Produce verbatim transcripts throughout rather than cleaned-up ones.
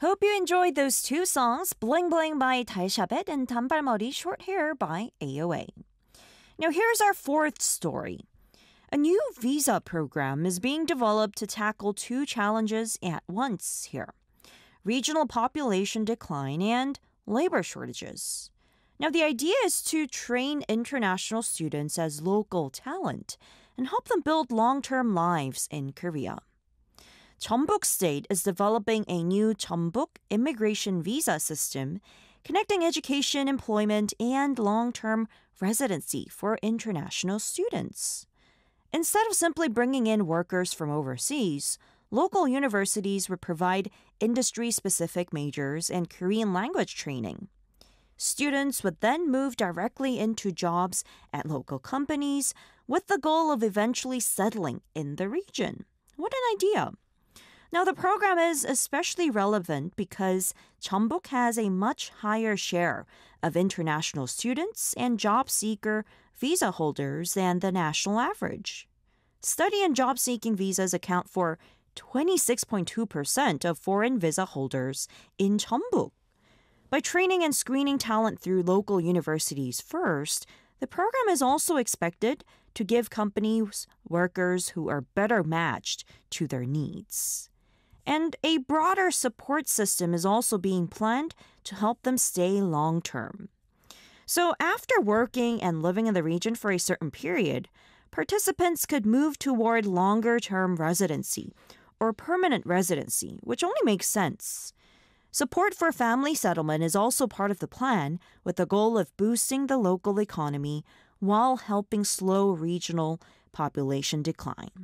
Hope you enjoyed those two songs, Bling Bling by 달샤벳 and 단발머리 Short Hair by A O A. Now here's our fourth story. A new visa program is being developed to tackle two challenges at once here: regional population decline and labor shortages. Now, the idea is to train international students as local talent and help them build long-term lives in Korea. Jeonbuk State is developing a new Jeonbuk immigration visa system connecting education, employment, and long-term residency for international students. Instead of simply bringing in workers from overseas, local universities would provide industry-specific majors and Korean language training. Students would then move directly into jobs at local companies with the goal of eventually settling in the region. What an idea! Now, the program is especially relevant because Jeonbuk has a much higher share of international students and job seeker visa holders than the national average. Study and job-seeking visas account for twenty-six point two percent of foreign visa holders in Jeonbuk. By training and screening talent through local universities first, the program is also expected to give companies workers who are better matched to their needs. And a broader support system is also being planned to help them stay long-term. So after working and living in the region for a certain period, participants could move toward longer-term residency or permanent residency, which only makes sense. Support for family settlement is also part of the plan, with the goal of boosting the local economy while helping slow regional population decline.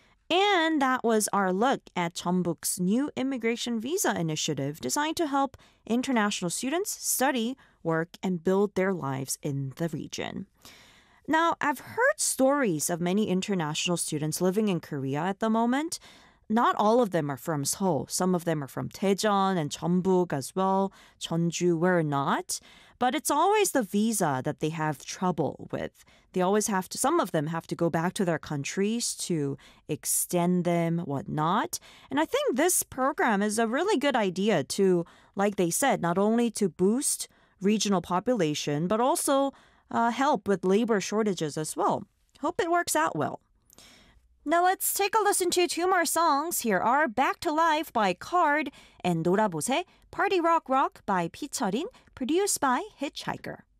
And that was our look at Jeonbuk's new immigration visa initiative designed to help international students study, work, and build their lives in the region. Now, I've heard stories of many international students living in Korea at the moment. Not all of them are from Seoul. Some of them are from Daejeon and Jeonbuk as well. Jeonju, we're not. But it's always the visa that they have trouble with. They always have to, some of them have to go back to their countries to extend them, whatnot. And I think this program is a really good idea to, like they said, not only to boost regional population, but also uh, help with labor shortages as well. Hope it works out well. Now let's take a listen to two more songs. Here are Back to Life by Card and 놀아보세 Party Rock Rock by 피처린, produced by Hitchhiker.